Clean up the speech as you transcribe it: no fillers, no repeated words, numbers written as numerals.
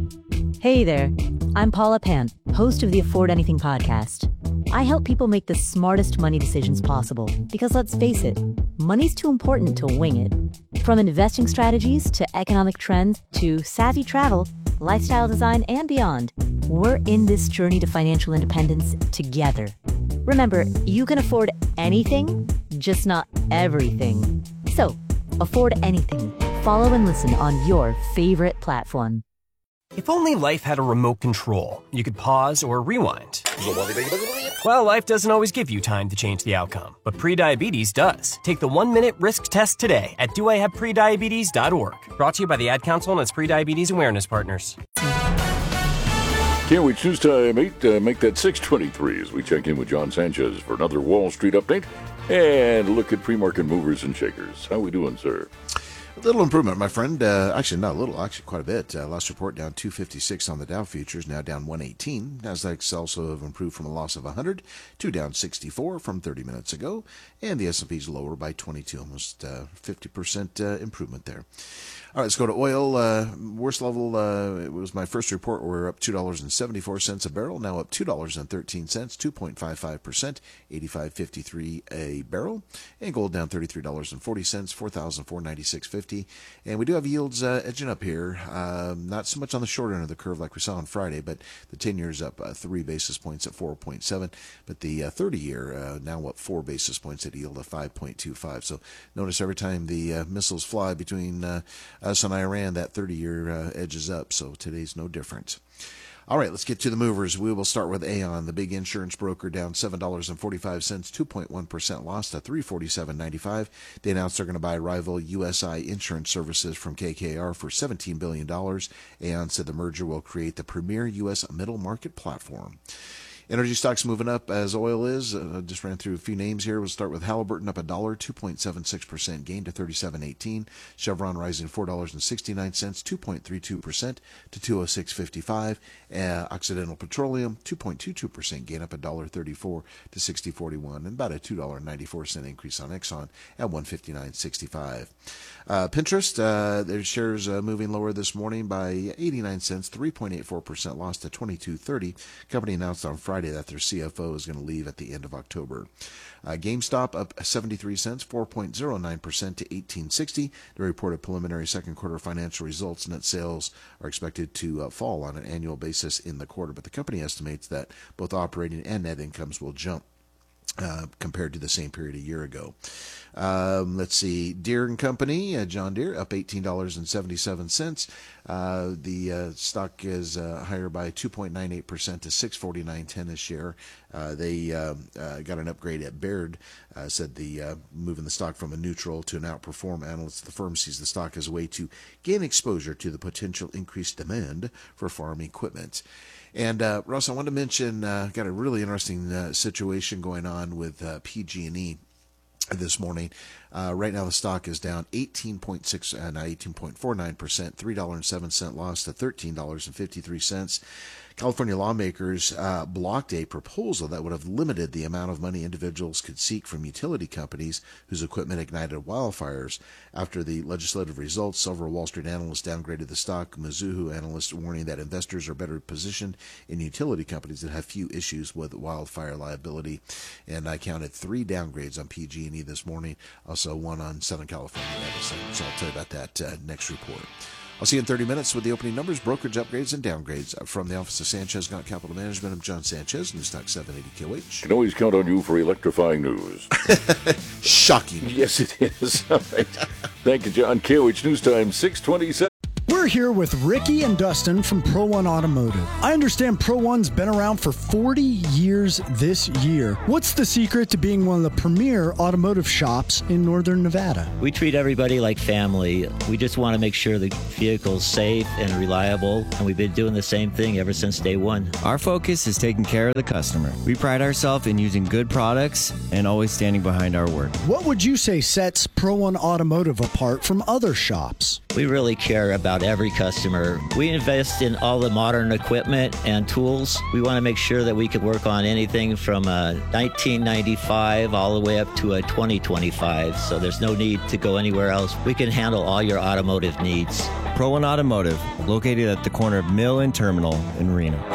Hey there, I'm Paula Pant, host of the Afford Anything podcast. I help people make the smartest money decisions possible because let's face it, money's too important to wing it. From investing strategies to economic trends to savvy travel, lifestyle design, and beyond, we're in this journey to financial independence together. Remember, you can afford anything, just not everything. So, afford anything. Follow and listen on your favorite platform. If only life had a remote control, you could pause or rewind. Well, life doesn't always give you time to change the outcome, but prediabetes does. Take the 1-minute risk test today at doihaveprediabetes.org. Brought to you by the Ad Council and its Prediabetes Awareness Partners. Can't wait, news time 8, make that 6:23 as we check in with John Sanchez for another Wall Street update and look at pre-market movers and shakers. How we doing, sir? A little improvement, my friend. Actually, not a little. Actually, quite a bit. Last report down 256 on the Dow futures, now down 118. Nasdaq's also have improved from a loss of 100 to down 64 from 30 minutes ago. And the S&P's lower by 22, almost 50% improvement there. All right, let's go to oil. Worst level, it was my first report. We're up $2.74 a barrel, now up $2.13, 2.55%, 85.53 a barrel. And gold down $33.40, 4,496.50. And we do have yields edging up here. Not so much on the short end of the curve like we saw on Friday, but the 10-year's up 3 basis points at 4.7. But the 30-year now up 4 basis points at a yield of 5.25. So notice every time the missiles fly between us and Iran, that 30-year edges up. So today's no different. All right, let's get to the movers. We will start with Aon, the big insurance broker, down $7.45, 2.1% loss to $347.95. They announced they're going to buy rival USI Insurance Services from KKR for $17 billion. Aon said the merger will create the premier U.S. middle market platform. Energy stocks moving up as oil is. Just ran through a few names here. We'll start with Halliburton up $1, 2.76% gain to $37.18. Chevron rising $4.69, 2.32% to $206.55. Occidental Petroleum 2.22% gain up $1.34 to $60.41, and about a $2.94 increase on Exxon at $159.65. Pinterest, their shares moving lower this morning by 89 cents, 3.84% loss to $22.30. Company announced on Friday that their CFO is going to leave at the end of October. GameStop up 73 cents, 4.09% to $18.60. They reported preliminary second quarter financial results. Net sales are expected to fall on an annual basis in the quarter, but the company estimates that both operating and net incomes will jump compared to the same period a year ago. Let's see, Deere & Company, John Deere, up $18.77. The stock is higher by 2.98% to $649.10 a share. They got an upgrade at Baird, said the moving the stock from a neutral to an outperform. Analysts, the firm sees the stock as a way to gain exposure to the potential increased demand for farm equipment. And Russ, I want to mention, got a really interesting situation going on with PG&E this morning. Right now the stock is down 18.49%, $3.07 loss to $13.53. California lawmakers blocked a proposal that would have limited the amount of money individuals could seek from utility companies whose equipment ignited wildfires. After the legislative results, several Wall Street analysts downgraded the stock. Mizuho analysts warning that investors are better positioned in utility companies that have few issues with wildfire liability. And I counted 3 downgrades on PG&E this morning, also one on Southern California Edison. So I'll tell you about that next report. I'll see you in 30 minutes with the opening numbers, brokerage upgrades, and downgrades. From the office of Sanchez Gaunt Capital Management, I'm John Sanchez, Newstalk 780 KOH. Can always count on you for electrifying news. Shocking. Yes, it is. All right. Thank you, John. KOH News Time, 6:27. We're here with Ricky and Dustin from Pro One Automotive. I understand Pro One's been around for 40 years this year. What's the secret to being one of the premier automotive shops in Northern Nevada? We treat everybody like family. We just want to make sure the vehicle's safe and reliable, and we've been doing the same thing ever since day one. Our focus is taking care of the customer. We pride ourselves in using good products and always standing behind our work. What would you say sets Pro One Automotive apart from other shops? We really care about every customer. We invest in all the modern equipment and tools. We want to make sure that we can work on anything from a 1995 all the way up to a 2025, so there's no need to go anywhere else. We can handle all your automotive needs. Pro One Automotive, located at the corner of Mill and Terminal in Reno.